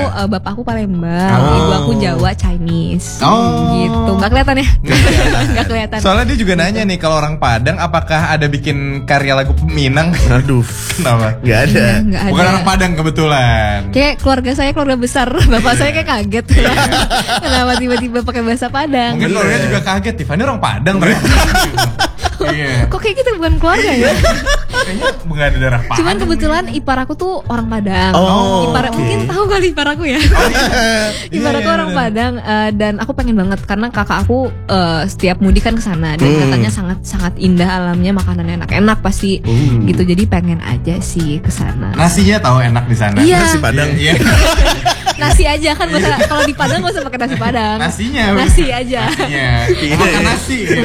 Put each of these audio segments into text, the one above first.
bapakku Palembang, ibu aku Jawa Chinese. Gitu. Nggak kelihatan ya? Nggak kelihatan. Soalnya dia juga nanya nih, kalau orang Padang apakah ada bikin karya lagu Minang? Aduh. Kenapa? Nggak ada. Nggak Bukan ada. orang Padang kebetulan. Kayak keluarga saya keluarga besar, bapak saya kayak kaget. Kenapa tiba-tiba pakai bahasa Padang? Mungkin keluarga juga kaget, Tiffany orang Padang ternyata. Iya. Kok kayak kita bukan keluarga ya? Kayaknya nggak ada darah Padang. Cuman kebetulan ipar aku tuh orang Padang. Oh, Ipar oke. mungkin tahu kali ipar aku ya. Ipar aku orang Padang dan aku pengen banget karena kakak aku setiap mudik kan ke sana dan katanya sangat indah alamnya, makanannya enak-enak pasti gitu. Jadi pengen aja sih ke sana. Nasinya tahu enak di sana. Iya. Nasi Padang. Iya. Nasi aja kan kalau di Padang gak usah pakai nasi Padang. Nasinya. Nasi aja. Nasinya. Makan nasi. Gitu.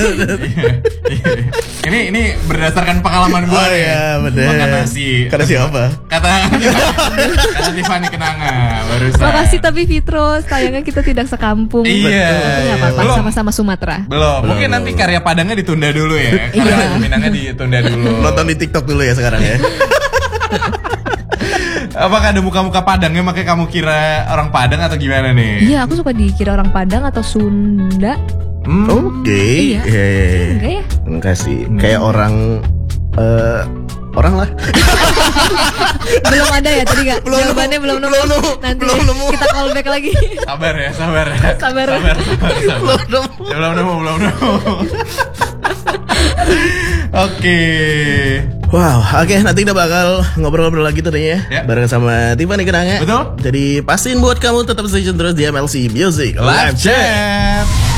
Ini berdasarkan pengalaman gue. Oh iya, bener. Makan nasi. Kata siapa? Kata Tiffany Kenanga barusan. Makasih tapi Fitro, sayangnya kita tidak sekampung. Iya. Tapi gak apa-apa, Belum. sama-sama Sumatera. Belum. Mungkin nanti karya Padangnya ditunda dulu ya. Karya lagu Minangnya ditunda dulu. Nonton di TikTok dulu ya sekarang ya. Apakah ada muka-muka Padangnya makanya kamu kira orang Padang atau gimana nih? Iya, aku suka dikira orang Padang atau Sunda. Oke. Iya. Enggak ya? Enggak sih. Kayak orang lah. Belum ada ya tadi gak? Jawabannya belum nemu. Nanti belum nemu. kita call back lagi. Sabar ya. Sabar. Belum nemu. Oke. Wow, oke, nanti kita bakal ngobrol-ngobrol lagi tentunya Ya. bareng sama Tiffany Kenanga. Betul. Jadi pastiin buat kamu tetap stay tune terus di MLC Music Live chat.